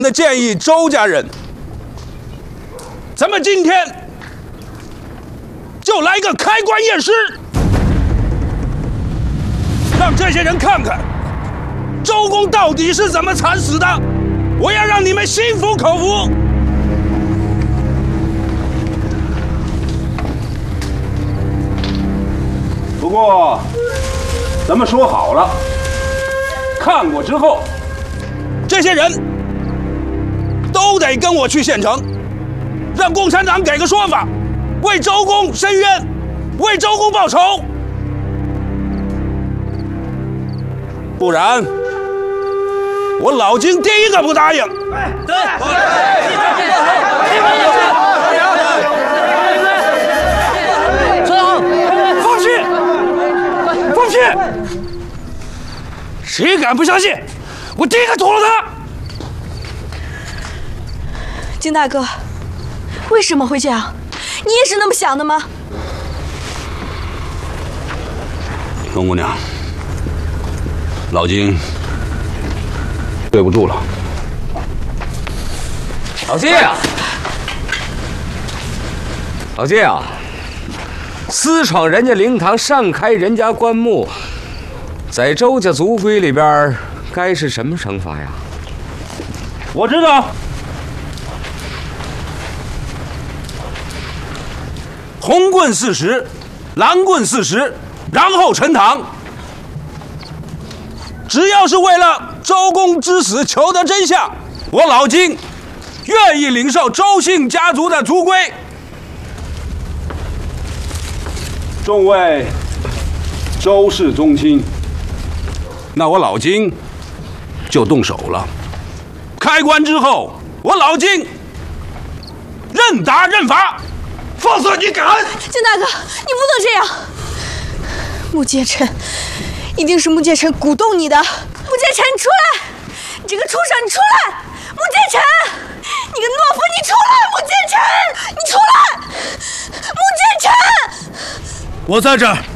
那建议周家人，咱们今天就来个开棺验尸，让这些人看看周公到底是怎么惨死的。我要让你们心服口服。不过，咱们说好了，看过之后，这些人都得跟我去县城，让共产党给个说法，为周公伸冤，为周公报仇。不然，我老金第一个不答应。对。放弃！放弃！谁敢不相信？我第一个屠了他！ 金大哥，为什么会这样？你也是那么想的吗？ 龙姑娘，老金对不住了。 老金啊，老金啊，私闯人家灵堂，擅开人家棺木，在周家族规里边，该是什么惩罚呀？ 我知道。红棍40，蓝棍40，然后沉塘。只要是为了周公之死求得真相，我老金愿意领受周姓家族的族规。众位周氏宗亲，那我老金就动手了。开棺之后，我老金认打认罚。放肆你敢！ 金大哥，你不能这样。穆剑臣，一定是穆剑臣鼓动你的。穆剑臣，你出来！你这个畜生，你出来！穆剑臣，你个懦夫，你出来！穆剑臣，你出来！穆剑臣， 我在这儿。